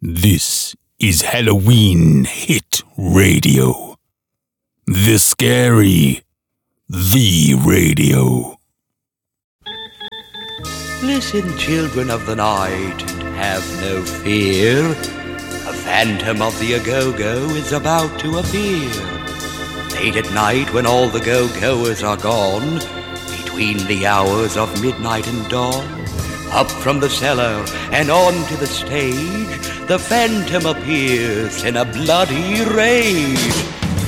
This is Halloween Hit Radio. The Scary, the Radio. Listen, children of the night, and have no fear. A phantom of the Go-Go is about to appear. Late at night when all the Go-Goers are gone, between the hours of midnight and dawn, up from the cellar and onto the stage, the phantom appears in a bloody rage.